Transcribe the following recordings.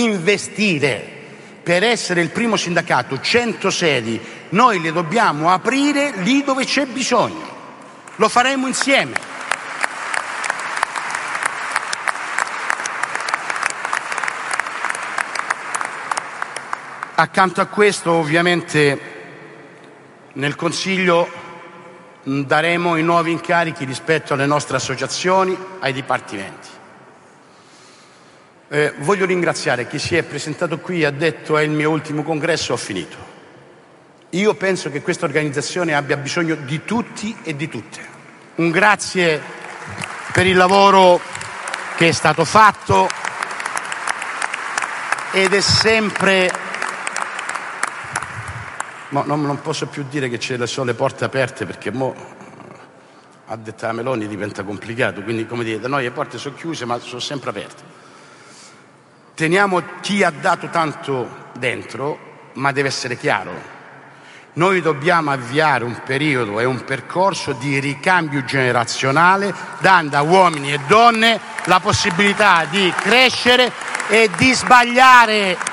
investire per essere il primo sindacato. 100 sedi noi le dobbiamo aprire lì dove c'è bisogno, lo faremo insieme. Accanto a questo, ovviamente, nel Consiglio daremo i nuovi incarichi rispetto alle nostre associazioni, ai dipartimenti. Voglio ringraziare chi si è presentato qui e ha detto: è il mio ultimo congresso, ho finito. Io penso che questa organizzazione abbia bisogno di tutti e di tutte. Un grazie per il lavoro che è stato fatto, ed è sempre... Non posso più dire che ce ne sono le porte aperte, perché mo a detta Meloni diventa complicato, quindi, come dire, da noi le porte sono chiuse ma sono sempre aperte. Teniamo chi ha dato tanto dentro, ma deve essere chiaro: noi dobbiamo avviare un periodo e un percorso di ricambio generazionale, dando a uomini e donne la possibilità di crescere e di sbagliare.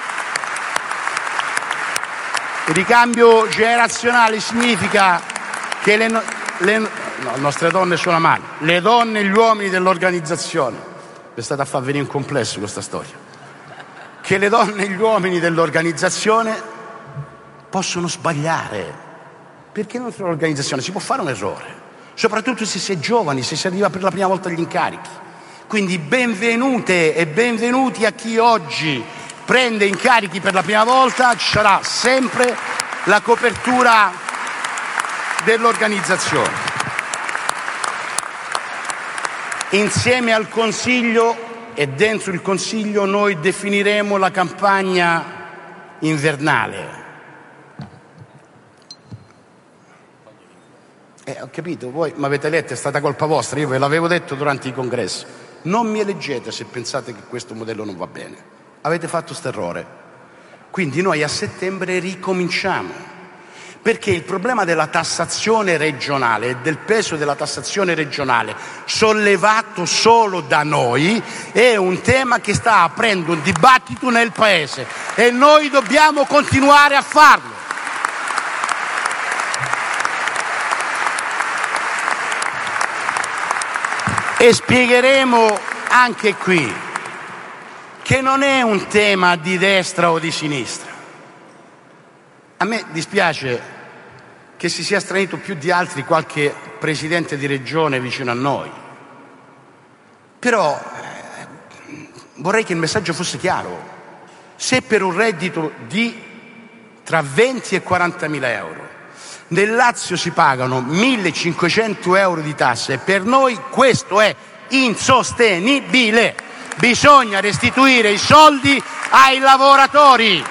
Il ricambio generazionale significa che le nostre donne sulla mano, le donne e gli uomini dell'organizzazione, è stata a far venire un complesso questa storia, che le donne e gli uomini dell'organizzazione possono sbagliare, perché non è un'organizzazione, si può fare un errore, soprattutto se si è giovani, se si arriva per la prima volta agli incarichi. Quindi benvenute e benvenuti a chi oggi prende incarichi per la prima volta, ci sarà sempre la copertura dell'organizzazione. Insieme al Consiglio e dentro il Consiglio noi definiremo la campagna invernale. Ho capito, voi mi avete letto, è stata colpa vostra, io ve l'avevo detto durante i congressi. Non mi eleggete se pensate che questo modello non va bene. Avete fatto st'errore. Quindi noi a settembre ricominciamo, perché il problema della tassazione regionale e del peso della tassazione regionale sollevato solo da noi è un tema che sta aprendo un dibattito nel Paese e noi dobbiamo continuare a farlo. E spiegheremo anche qui che non è un tema di destra o di sinistra. A me dispiace che si sia stranito più di altri qualche presidente di regione vicino a noi, però vorrei che il messaggio fosse chiaro. Se per un reddito di tra 20 e 40.000 euro nel Lazio si pagano 1.500 euro di tasse, per noi questo è insostenibile. Bisogna restituire i soldi ai lavoratori,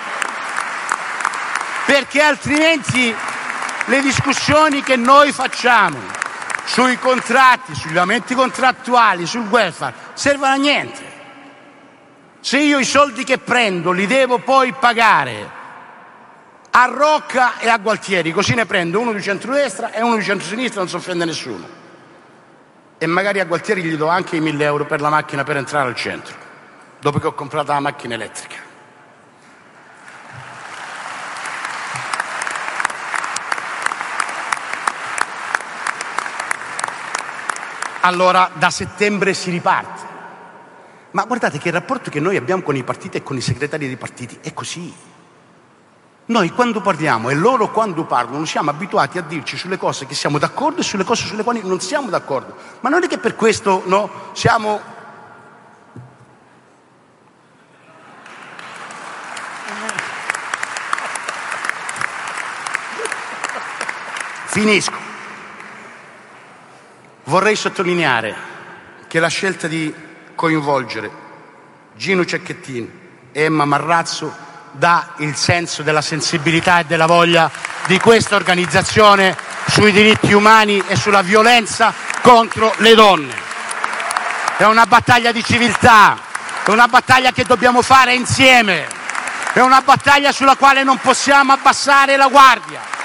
perché altrimenti le discussioni che noi facciamo sui contratti, sugli aumenti contrattuali, sul welfare servono a niente. Se io i soldi che prendo li devo poi pagare a Rocca e a Gualtieri, così ne prendo uno di centrodestra e uno di centrosinistra, non si offende nessuno. E magari a Gualtieri gli do anche i 1.000 euro per la macchina per entrare al centro, dopo che ho comprato la macchina elettrica. Allora da settembre si riparte. Ma guardate che il rapporto che noi abbiamo con i partiti e con i segretari dei partiti è così. Noi quando parliamo e loro quando parlano siamo abituati a dirci sulle cose che siamo d'accordo e sulle cose sulle quali non siamo d'accordo. Ma non è che per questo no, siamo... Finisco. Vorrei sottolineare che la scelta di coinvolgere Gino Cecchettin e Emma Marrazzo dà il senso della sensibilità e della voglia di questa organizzazione sui diritti umani e sulla violenza contro le donne. È una battaglia di civiltà, è una battaglia che dobbiamo fare insieme, è una battaglia sulla quale non possiamo abbassare la guardia.